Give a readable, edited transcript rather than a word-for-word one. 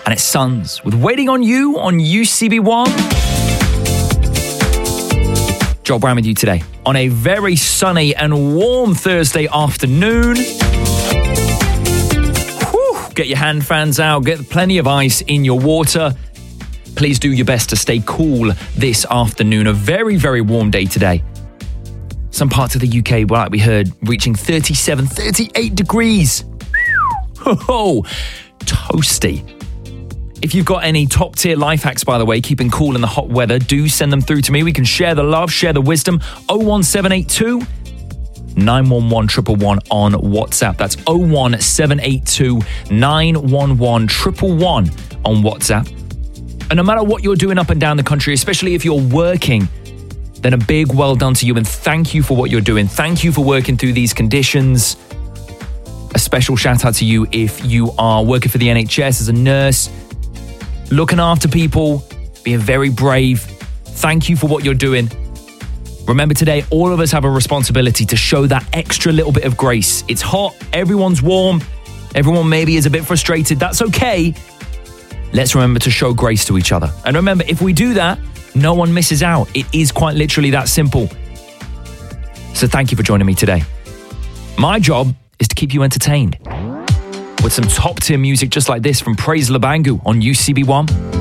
And it's Sons with Waiting on You on UCB1. Joel Brown with you today on a very sunny and warm Thursday afternoon. Whew, get your hand fans out, get plenty of ice in your water. Please do your best to stay cool this afternoon. A very, very warm day today. Some parts of the UK, like we heard, reaching 37, 38 degrees. Oh, toasty. If you've got any top tier life hacks, by the way, keeping cool in the hot weather, do send them through to me. We can share the love, share the wisdom. 01782 911 111 on WhatsApp. That's 01782 911 111 on WhatsApp. And no matter what you're doing up and down the country, especially if you're working, then a big well done to you and thank you for what you're doing. Thank you for working through these conditions. A special shout out to you if you are working for the NHS as a nurse, looking after people, being very brave. Thank you for what you're doing. Remember today, all of us have a responsibility to show that extra little bit of grace. It's hot, everyone's warm, everyone maybe is a bit frustrated. That's okay. Let's remember to show grace to each other. And remember, if we do that, no one misses out. It is quite literally that simple. So thank you for joining me today. My job is to keep you entertained with some top tier music just like this from Praise Labangu on UCB1.